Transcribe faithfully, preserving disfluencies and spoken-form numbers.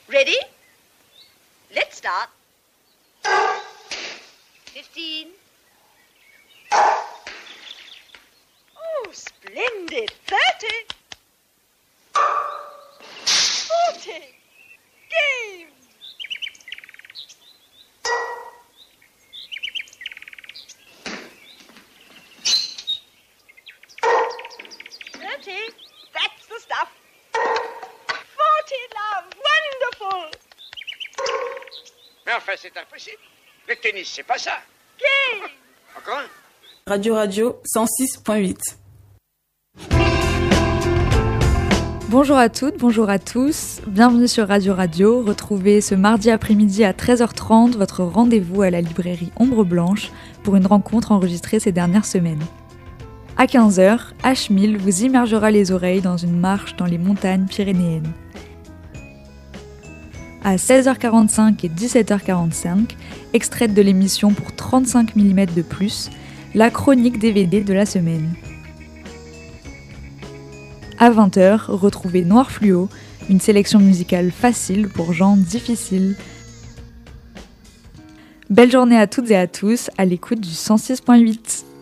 Ready? Let's start. Fifteen. Oh, splendid. Thirty. Forty. Game. Thirty. That's the stuff. Forty, love. Wonderful. Mais enfin, c'est impossible. Le tennis, c'est pas ça. Game. Encore un? Radio Radio cent six point huit. Bonjour à toutes, bonjour à tous, bienvenue sur Radio Radio. Retrouvez ce mardi après-midi à treize heures trente votre rendez-vous à la librairie Ombre Blanche pour une rencontre enregistrée ces dernières semaines. À quinze heures, H mille vous immergera les oreilles dans une marche dans les montagnes pyrénéennes. À seize heures quarante-cinq et dix-sept heures quarante-cinq, extraite de l'émission pour trente-cinq millimètres de plus, la chronique D V D de la semaine. À vingt heures, retrouvez Noir Fluo, une sélection musicale facile pour gens difficiles. Belle journée à toutes et à tous, à l'écoute du cent six point huit.